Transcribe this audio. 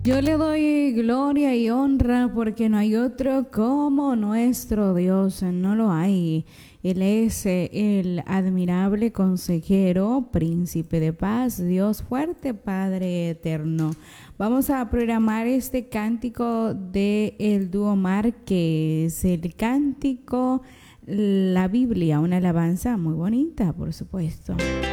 Yo le doy gloria y honra porque no hay otro como nuestro Dios, no lo hay. Él es el admirable consejero, príncipe de paz, Dios fuerte, Padre eterno. Vamos a programar este cántico de el dúo Márquez, el cántico La Biblia, una alabanza muy bonita, por supuesto.